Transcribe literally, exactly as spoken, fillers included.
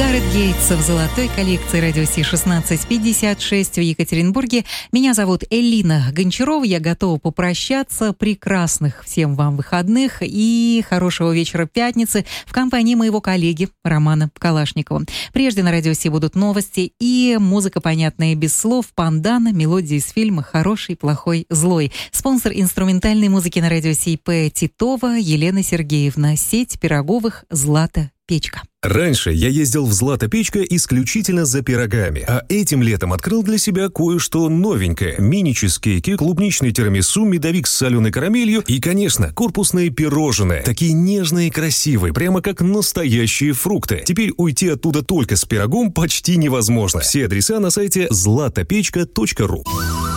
Гаррет Гейтс в золотой коллекции радио Си шестнадцать пятьдесят шесть в Екатеринбурге. Меня зовут Элина Гончарова. Я готова попрощаться. Прекрасных всем вам выходных и хорошего вечера пятницы в компании моего коллеги Романа Калашникова. Прежде на радио Си будут новости и музыка, понятная без слов. Пандана, мелодии из фильма «Хороший, плохой, злой». Спонсор инструментальной музыки на радио Си П. Титова Елена Сергеевна. Сеть пироговых «Злата Печка». Раньше я ездил в «Злата Печка» исключительно за пирогами, а этим летом открыл для себя кое-что новенькое. Мини-чизкейки, клубничный тирамису, медовик с соленой карамелью и, конечно, корпусные пирожные. Такие нежные и красивые, прямо как настоящие фрукты. Теперь уйти оттуда только с пирогом почти невозможно. Все адреса на сайте златопечка точка ру.